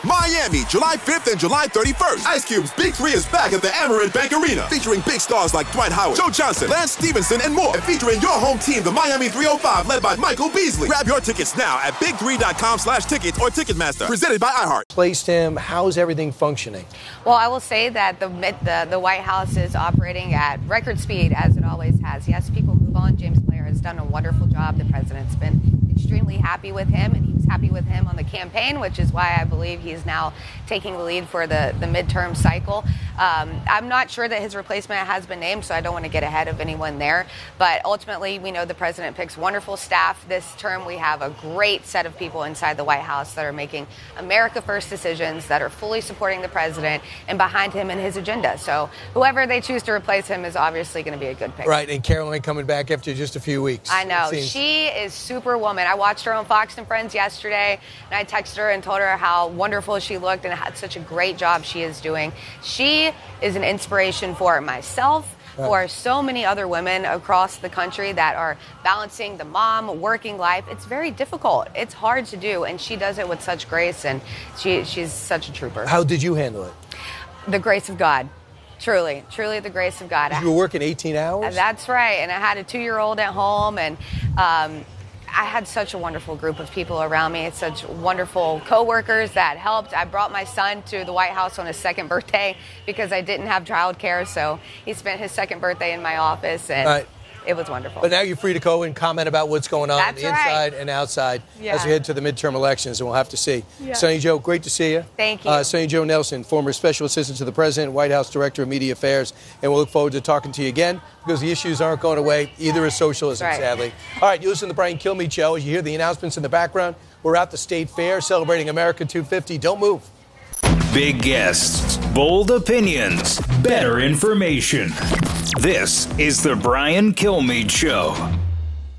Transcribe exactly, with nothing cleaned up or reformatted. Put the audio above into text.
Miami, July fifth and July thirty-first. Ice Cube's Big Three is back at the Amerant Bank Arena, featuring big stars like Dwight Howard, Joe Johnson, Lance Stevenson, and more. And featuring your home team, the Miami three oh five, led by Michael Beasley. Grab your tickets now at big three dot com slash tickets or Ticketmaster. Presented by iHeart. Placed him. How's everything functioning? Well, I will say that the, the the White House is operating at record speed, as it always has. Yes, people move on. James Blair has done a wonderful job. The president's been extremely happy with him, and he was happy with him on the campaign, which is why I believe he's now taking the lead for the, the midterm cycle. Um, I'm not sure that his replacement has been named, so I don't want to get ahead of anyone there. But ultimately, we know the president picks wonderful staff. This term, we have a great set of people inside the White House that are making America First decisions, that are fully supporting the president and behind him and his agenda. So whoever they choose to replace him is obviously going to be a good pick. Right, and Caroline coming back after just a few weeks. I know. She is superwoman. I watched her on Fox and Friends yesterday, and I texted her and told her how wonderful she looked and had such a great job she is doing. She is an inspiration for myself, right, for so many other women across the country that are balancing the mom, working life. It's very difficult. It's hard to do, and she does it with such grace, and she she's such a trooper. How did you handle it? The grace of God. Truly, truly the grace of God. You were working eighteen hours? That's right, and I had a two-year-old at home, and um, I had such a wonderful group of people around me, such wonderful coworkers that helped. I brought my son to the White House on his second birthday because I didn't have childcare, so he spent his second birthday in my office, and right, it was wonderful. But now you're free to go and comment about what's going on That's on the right, inside and outside yeah, as we head to the midterm elections, and we'll have to see. Yeah. Sonny Joe, great to see you. Thank you. Uh, Sonny Joe Nelson, former Special Assistant to the President, White House Director of Media Affairs, and we'll look forward to talking to you again because the issues aren't going away. Either is socialism, right, sadly. All right, you listen to the Brian Kilmeade Show. As you hear the announcements in the background, we're at the State Fair celebrating America two fifty. Don't move. Big guests, bold opinions, better information. This is the Brian Kilmeade Show.